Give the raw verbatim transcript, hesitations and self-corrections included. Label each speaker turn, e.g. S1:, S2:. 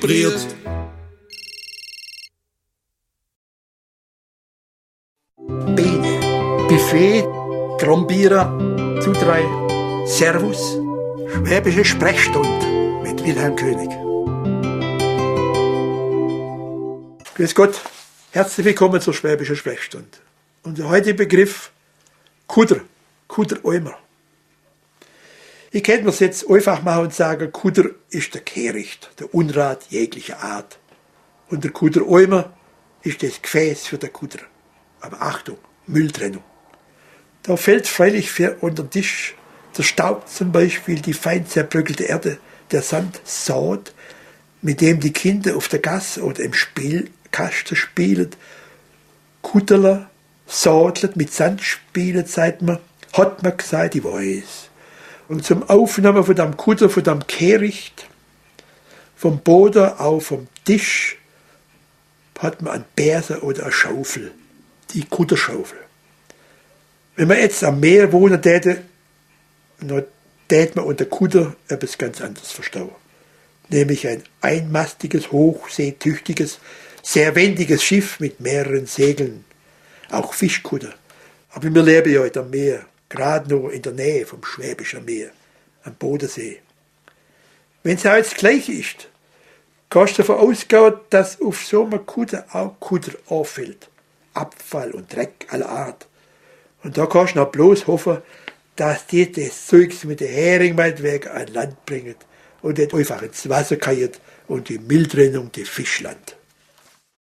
S1: Briert.
S2: Biene, Buffet, Trombierer, Zudrei, Servus, Schwäbische Sprechstunde mit Wilhelm König. Grüß Gott, herzlich willkommen zur Schwäbischen Sprechstunde. Unser heutiger Begriff Kuder, Kuder-Eimer. Ich könnte mir es jetzt einfach machen und sagen, Kuder ist der Kehricht, der Unrat jeglicher Art. Und der Kuder-Eimer ist das Gefäß für den Kuder. Aber Achtung, Mülltrennung. Da fällt freilich für unter den Tisch der Staub zum Beispiel, die fein zerbröckelte Erde, der Sand, Saat, mit dem die Kinder auf der Gasse oder im Spielkasten spielen. Kuderler, Sadler mit Sand spielen, sagt man, hat man gesagt, ich weiß. Und zum Aufnehmen von dem Kuder, von dem Kehricht, vom Boden, auch vom Tisch, hat man einen Bärsen oder eine Schaufel, die Kuderschaufel. Wenn man jetzt am Meer wohnen täte, dann täte man unter Kuder etwas ganz anderes verstehen. Nämlich ein einmastiges, hochseetüchtiges, sehr wendiges Schiff mit mehreren Segeln. Auch Fischkuder. Aber wir leben ja heute am Meer, gerade nur in der Nähe vom Schwäbischen Meer, am Bodensee. Wenn es jetzt gleich ist, kannst du davon ausgehen, dass auf so einem Kuder auch Kuder auffällt. Abfall und Dreck aller Art. Und da kannst du noch bloß hoffen, dass die das Zeugs mit der Hering meinetwegen an Land bringen und nicht einfach ins Wasser kallt und die Mülltrennung die Fischland.